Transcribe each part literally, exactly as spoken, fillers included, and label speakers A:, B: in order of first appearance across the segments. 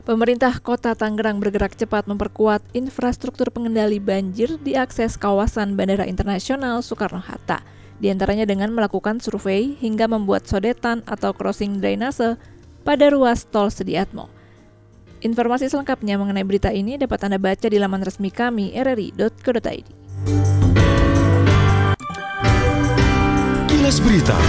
A: Pemerintah Kota Tangerang bergerak cepat memperkuat infrastruktur pengendali banjir di akses kawasan Bandara Internasional Soekarno-Hatta, di antaranya dengan melakukan survei hingga membuat sodetan atau crossing drainase pada ruas tol Sediatmo. Informasi selengkapnya mengenai berita ini dapat Anda baca di laman resmi kami r r i dot co dot i d.
B: Kilas Berita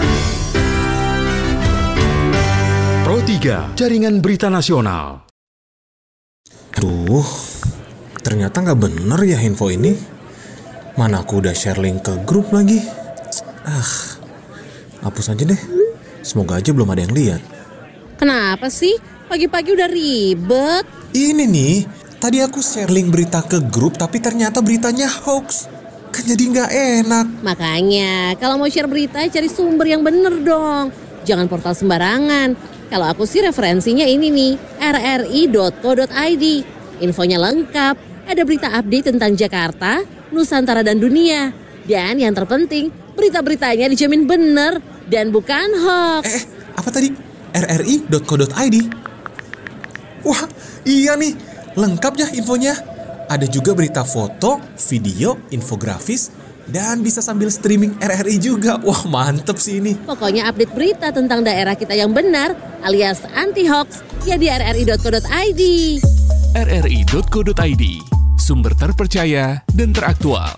B: Pro tiga, Jaringan Berita Nasional.
C: Duh, ternyata nggak bener ya info ini. Mana aku udah share link ke grup lagi. Ah, hapus aja deh. Semoga aja belum ada yang lihat.
D: Kenapa sih? Pagi-pagi udah ribet.
C: Ini nih, tadi aku share link berita ke grup tapi ternyata beritanya hoax. Kan jadi nggak enak.
D: Makanya, kalau mau share berita cari sumber yang bener dong. Jangan portal sembarangan. Kalau aku sih referensinya ini nih, r r i dot co dot i d. Infonya lengkap, ada berita update tentang Jakarta, Nusantara dan dunia. Dan yang terpenting, berita-beritanya dijamin bener dan bukan hoax.
C: Eh, apa tadi? r r i dot co dot i d. Wah, iya nih, lengkap ya infonya. Ada juga berita foto, video, infografis, dan bisa sambil streaming R R I juga. Wah, mantep sih ini.
D: Pokoknya update berita tentang daerah kita yang benar alias anti-hoax ya di r r i dot co dot i d.
B: r r i dot co dot i d, sumber terpercaya dan teraktual.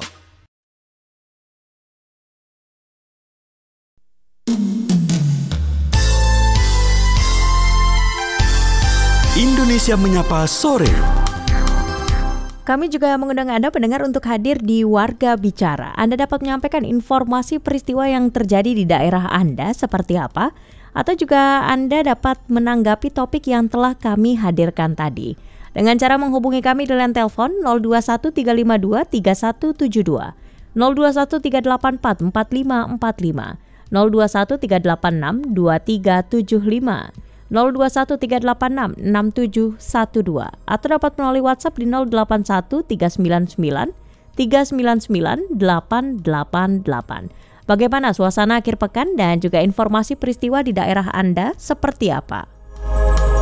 B: Indonesia Menyapa Sore.
E: Kami juga mengundang Anda pendengar untuk hadir di Warga Bicara. Anda dapat menyampaikan informasi peristiwa yang terjadi di daerah Anda seperti apa, atau juga Anda dapat menanggapi topik yang telah kami hadirkan tadi. Dengan cara menghubungi kami di line telepon nol dua satu tiga lima dua tiga satu tujuh dua, nol dua satu tiga delapan empat empat lima empat lima, nol dua satu tiga delapan enam dua tiga tujuh lima, nol dua satu tiga delapan enam enam tujuh satu dua, atau dapat melalui WhatsApp di nol delapan satu tiga sembilan sembilan tiga sembilan sembilan delapan delapan delapan. Bagaimana suasana akhir pekan dan juga informasi peristiwa di daerah Anda seperti apa?